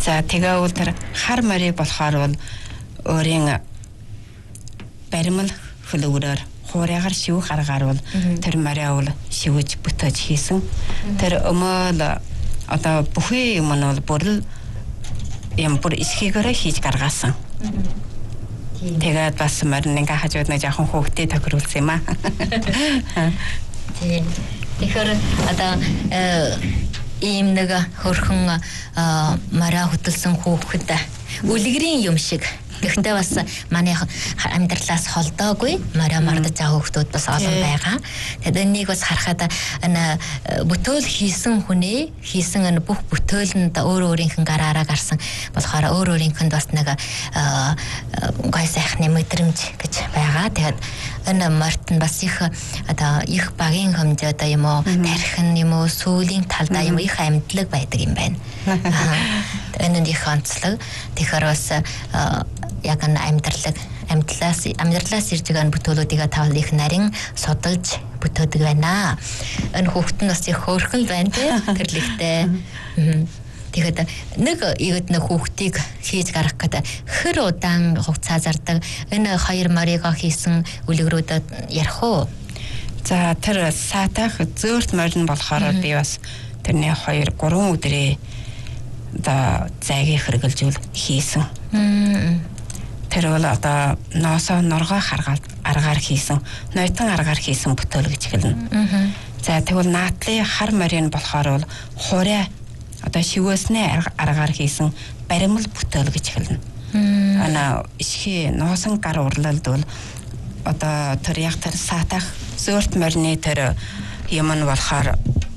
За тэгээ бол тэр хар марийг болохоор бол өөрийн баримл хөлөөрөөр хуурайгаар шивх аргаар бол тэр мараа бол шивж бүтэж хийсэн. Тэр өмөл одоо бүхий юм нь бол бүр юм бүр исхийгээрээ хийж гаргасан. Тэгээд бас марин ингээ хажууд нэг жоохон хөөгтэй тохируулсан юм аа. Тийм. Тэгэхээр одоо ийм нэг хөрхөн мараа хөтөлсөн хүүхэд үлгэрийн юм шиг. Гэхдээ бас манай амьдралаас холдоогүй мараа мардаж байгаа хүүхдүүд бас олон байгаа. Тэгээд энийг бас харахад бүтээл хийсэн хүний хийсэн бүх бүтээлэнд өөр өөрийнхэн гараараа гарсан болохоор өөр өөрийнхэнд бас нэг гой сайхны мэдрэмж гэж байгаа. Тэгээд энэ март нь бас их одоо их багийн хэмжээ одоо юм уу тархин юм уу сүүлийн талдаа юм их амьдлаг байдаг юм байна. Энэ нь их онцлог. Тэгэхээр бас яг амьдралаас ирж байгаа бүтээлүүдийг тавал их нарийн судалж бүтээдэг байна. Энэ хүүхэд нь бас их хөөрхөн байна тэрлэгтэй. Тэгэхээр нэг хүүхдийг хийж гаргах гэдэг хэр удаан хугацаа зардаг энэ хоёр марыг хийсэн үлгэрүүдэд ярих уу? За тэр саатах зөөрт морин болохоор би бас тэрний 2-3 өдрөө да зайгийг хэрэгжилжүүл хийсэн. Тэр бол одоо ноосоо норгоо харгаад аргаар хийсэн, нойтон аргаар хийсэн бүтээл гэж хэлнэ. За тэгвэл наатлын хар морин болохоор бол хураа одоо шивөөснээ аргаар хийсэн баримл бүтээл гэж хэлнэ. Ана ишхи ноосон гар урлалд бол одоо тэр яг тэр саатах зөөрт морины тэр юм нь болохоор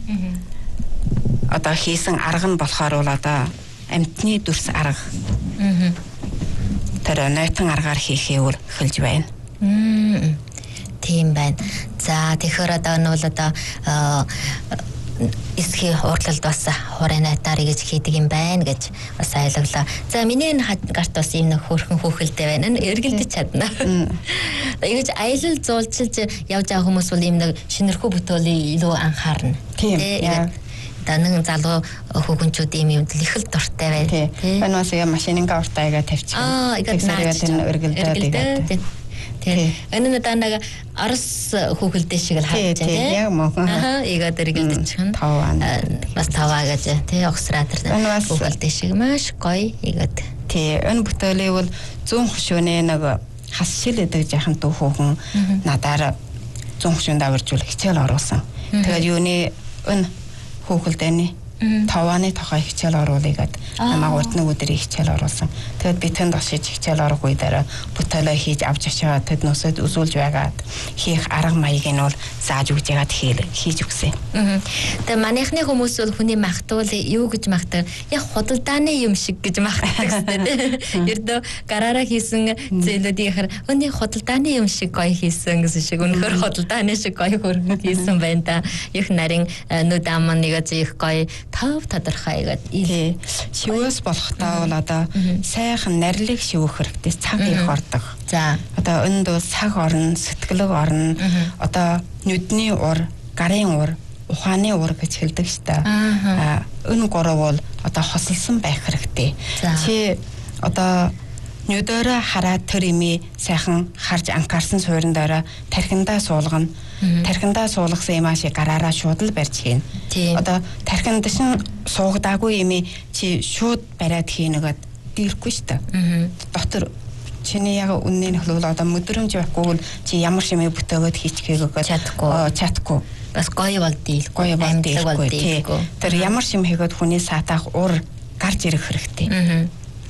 одоо хийсэн арга нь болохоор бол одоо амтны дүрс арга. Тэр нойтон аргаар хийхээвэр хэлж байна. Тийм байна. За тэгэхээр одоо нь бол одоо эсхий уурлалд бас хуурайнатаар гэж хийдэг юм байна гэж бас айлглаа. За миний гарт бас ийм нэг хөөрхөн хүүхэлтэй байна. Эргэлдэж чадна. Ингэж аялал зуулчилж явж байгаа хүмүүс бол ийм нэг шинэрхүү бүтээлийг илүү анхаарна. Тийм. Данан залуу хүүхэнчүүд ийм юмд их л дуртай байна. Тийм. Энэ бас яа машининга уртайгаа тавьчих. Тэгсэрэг эргэлдээд. Тийм. Энэ нэг Орос хүүхэлдээ шиг л харж байна. Тийм. Яг мөн. Игээд эргэлдэж чинь. Бас таваа гэж тий Оксратер хүүхэлдээ шиг маш гоё игээд. Тийм. Энэ бүтээлээ бол 100 хөшөөний нэг хас шил эдэг жахан дүү хүүхэн надаар 100 хөшөөнд авиржүүл хичээл оруулсан. Тэгээд юуны энэ хүүхэлдэний тавааны тохой хичээл оруулъя гэд намайг урд нэг өдөр хичээл оруулсан. Тэгэд би тэнд очиж хичээл орох үедээ бүтээлээ хийж авч очиад тэд нөөсөд үзүүлж байгаад хийх арга маяг нь бол зааж өгч яагаад хийж өгсөн. Тэгээ манайхны хүмүүс бол хүний магтуул юу гэж магтдаг? Яг худалдааны юм шиг гэж магтдаг гэсэн. Ердөө гараараа хийсэн зээлүүдийг хар өний худалдааны юм шиг гоё хийсэн гэсэн шиг үнэхээр худалдааны шиг гоё хөргөн хийсэн байна да. Их нарийн нүд ам нэгэ их гоё тав тодорхой гэдэг. Шивээс болохтаа бол одоо сайхан нарилыг шивэх хэрэгтэй. Цаг их ордог. За одоо энд бол цаг орно, сэтгэлэг орно. Одоо нүдний ур, гарын ур, ухааны ур гэж хэлдэг шүү дээ. Энэ гурав бол одоо хосолсон байх хэрэгтэй. Чи одоо нүдөрөө хараад тэр имий сайхан харж анхаарсан суурин дээрээ тархиндаа суулгана. Тархиндаа суулгасан юм ааши гараараа шууд л барьж хийн. Одоо тархинд шин суугдаагүй имий чи шууд бариад хийнэгээд дийрэхгүй шүү дээ. Дотор чиний яг үнний нөхлөл одоо мэдрэмж байхгүй чи ямар шимээ бүтээгээд хийчихээгүй чадахгүй. Бас гоё бол дийлгүй. Амьдлаг бол дийлгүй. Тэр ямар шим хийгээд хүний саатах ур гарч ирэх хэрэгтэй.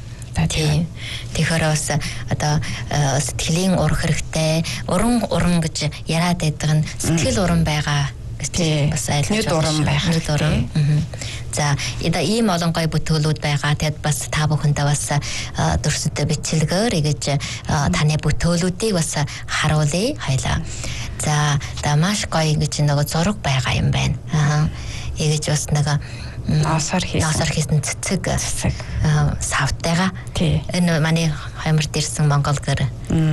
Тэгэхээр бас одоо сэтгэлийн ур хэрэгтэй. Уран гэж яриад байдаг нь сэтгэл уран байгаа гэж бас айлж нүд уран байх хэрэгтэй. За ийм олон гоё бүтээлүүд байгаа. Тэгэд бас та бүхэндээ бас дөрсөд бичлэгээр ингэж таны бүтээлүүдийг бас харуулъя хоёлаа. За маш гоё гэж нэг зураг байгаа юм байна. Ингэж бас нэг ноосоор хийсэн цэцэг савтайгаа. Энэ манай хаймарт ирсэн Монгол гэр.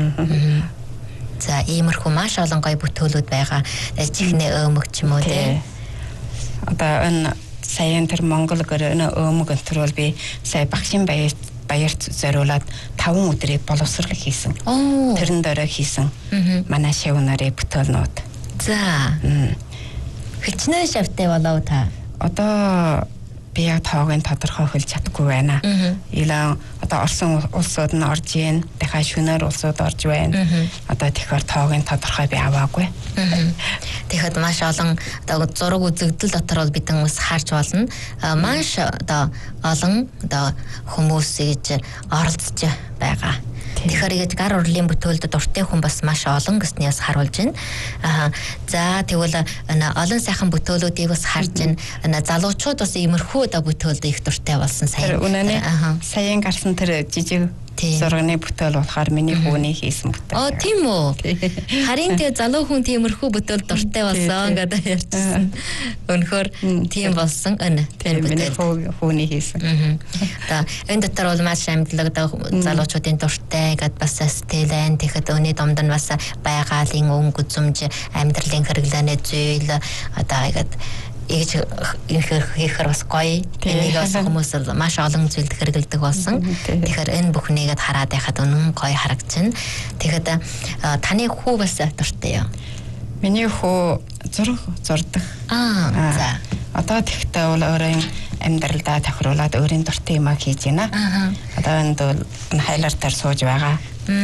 За иймэрхүү маш олон гоё бүтээлүүд байгаа. Чихний өөмөг ч юм уу тий. Одоо энэ саяхан тэр Монгол гөрөө өөмөг өнтрөл би сая багшийн баярт зориулаад 5 өдрийг боловсрол хийсэн. Тэрэн дээрээ хийсэн. Манай шавнарын бүтээлнүүд. За. Хичнээн шавтай болов та. Одоо би яг тоогын тодорхой хэлж чадахгүй байна. Илэн одоо Орсын улсууд нь орж ийн, дахиад шөнөөр улсууд орж байна. Одоо тэгэхээр тоогын тодорхой би аваагүй. Тэгэхээр маш олон одоо зураг үзэгдэл дотор бол бидэн бас харж болно. Маш одоо олон одоо хүмүүс гэж оролцож байгаа. Тэгэхээр ингэж гар урлын бүтээлд дуртай хүн бас маш олон гэснээс харуулж байна. За тэгвэл олон сайхан бүтээлүүдийг бас харж байна. Залуучууд бас иймэрхүү одоо бүтээлд их дуртай болсон сайн. Саяхан гарсан тэр жижиг зурганы бүтээл болохоор миний хүүний хийсэн бүтээл. Тийм үү. Харин тэгээ залуу хүн тиймэрхүү бүтээл дуртай болсон гэдэг ярьчихсан. Өнөхөр тийм болсон энэ миний хүүний хийсэн. Одоо энэ дотор бол маш амьдлаг залуучуудын дуртай гэдэг бас стилэн тэгэхэд өний домд нь бас байгалийн өнгө үзмж амьдралын хэрэглээний зүйл одоо ингээд ийж ихэр бас гоё. Энийг бас хүмүүс маш олон зүйлд хэрэгэлдэг болсон. Тэгэхээр энэ бүхнийгэд хараад байхад үнэн гоё харагдчихна. Тэгэхэд таны хүү бас дуртай юу? Миний хүү зурдаг. За. Одоо тэгтээ бол өөрийн амьдралдаа тохируулаад өөрийн дуртай юм хийж байна. Одоо энд бол хайлаар таар сууж байгаа.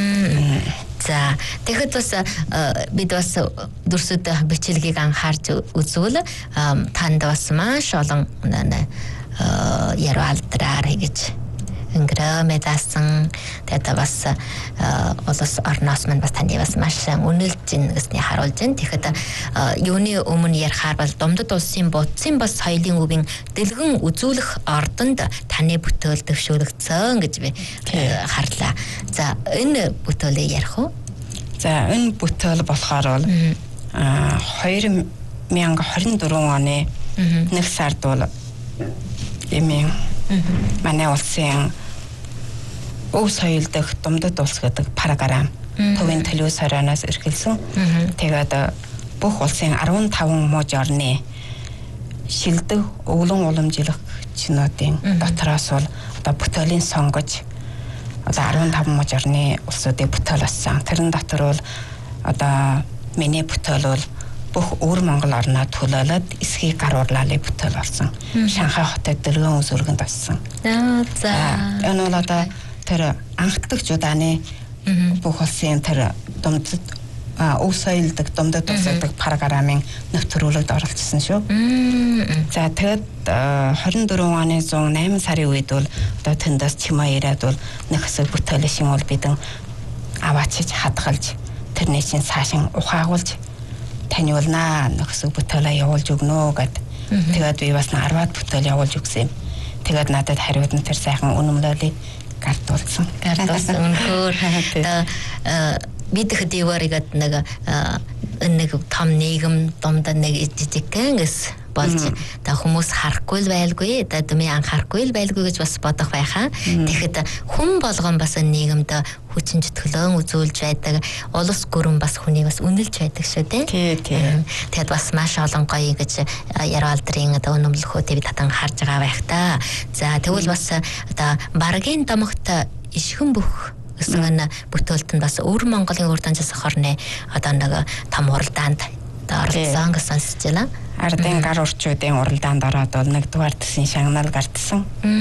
За тэгэхэд бас бид бас дүрсэд бичлэгийг анхаарч үзвэл танд бас маш олон яруу алдраар гэж өнгөрөө даасан тэгээд бас улс орноос мань бас таны бас маш үнэлж ин гэсний харуулж байна. Тэгэхэд юуны өмнө ярихаар бол Домдод улсын бодсын бас соёлын өвийн дэлгэн үзүүлэх ордонд таны бүтээл дэвшүүлэгдсэн гэж би харлаа. За энэ бүтээлийг ярих уу? За энэ бүтээл болохоор бол 2024 оны 1 сард бол эмийн манай улсын өв соёл дэх Домдод улс гэдэг програм төвийн төлөв сараанаас эрхэлсэн. Тэгээд бүх улсын 15 мууж орны шилдэг өвлөн уламжлах чинуудын дотроос бол одоо бүтээлийн сонгож одоо 15 мууж орны улсуудыг бүтээл болсон. Тэрэн дотор бол одоо миний бүтээл бол бүх өвөр Монгол орноо төлөөлөд эсхийг гаруурлалыг бүтээл болсон. Шанхай хотод дэлгэн үзүргэнд болсон. За. Энэ бол одоо тэр анхдагч удааны бүх улсын тэр Домдод өв соёлдог Домдод улсдаг програмын нэвтрүүлэгт оролцсон шүү. За тэгэд 24 оны 108 сарын үед бол одоо тэндээс чимээ ирээд бол нэг хэсэг бүтээлээ шингүүл бидэн аваачиж хадгалж тэрний чинь цаашин ухаагуулж таниулнаа нэг хэсэг бүтээлээ явуулж өгнө гэд. Тэгээд би бас 10-аад бүтээл явуулж өгсөн юм. Тэгээд надад хариуд нь тэр сайхан үнэмлэлийг гартуулсан. Өнөхөр бид хэдийвэргээд нэг том нийгэм домд нэг жижигхэнгээс болж та хүмүүс харахгүй л байлгүй та дэмий анхаарахгүй л байлгүй гэж бас бодох байхаа. Тэгэхэд хүн болгон бас нийгэмд хүчинж төлөөн үзүүлж байдаг улс гүрэн бас хүнийг бас үнэлж байдаг шүү дээ. Тэгэд бас маш олон гоё гэж яруу алдрын өнөмлөхөөтэй би татан харж байгаа байх та. За тэгвэл бас одоо баргийн домогт ишхэн бүх гэсэн бүтээлт нь бас өвөр Монголын урдаас хорны одоо нэг том уралдаанд оролцсон гэсэн сэжлээ. Ардын гар урчуудын уралдаанд ороод бол 1-р төсвийн шагнал гардсан.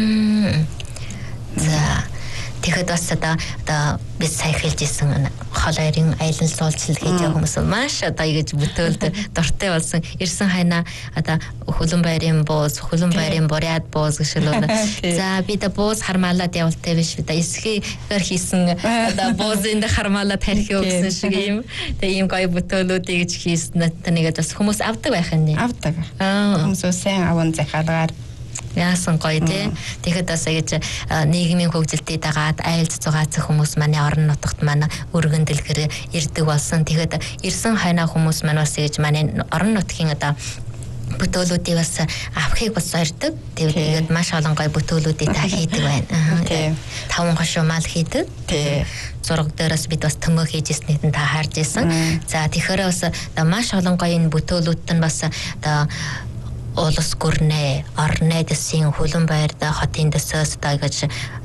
За тэгэхэд бас одоо бид сая хэлж исэн хол хоёрын аялал суулцлал хийж байгаа хүмүүс маш одоо ингэж бүтээлд дуртай болсон. Ирсэн хайна одоо хөлөн байрын бууз, хөлөн байрын буряд бууз гэшэлөө. За би да бууз хармаалаад явалтай биш. Да эсхийгээр хийсэн одоо буузын да хармаалаад тарих юу гэсэн шиг юм. Тэгээ ийм гоё бүтээлүүдийг хийсэн нэгэд бас хүмүүс авдаг байх нь. Авдаг. Хүмүүс сайн аван захиалгаар яасан гоё тий. Тэгэхэд бас ингэж нийгмийн хөгжилтөд дагаад айлз зугаацах хүмүүс манай орон нутагт манай өргөн дэлгэр ирдэг болсон. Тэгэхэд ирсэн хайна хүмүүс маань бас ингэж манай орон нутгийн одоо бүтээлүүдийг бас авахыг бас зорддог. Тэгээд маш олон гоё бүтээлүүдийг та хийдэг байна. Таван хошуумал хийдэг. Зураг дээрээс бид бас төмөө хийж ирснийг та харж ирсэн. За тэгэхээр бас маш олон гоё энэ бүтээлүүд нь бас одоо улс гүрнэ орны дэсийн хөлөн байрда хотын дэсээс дагаж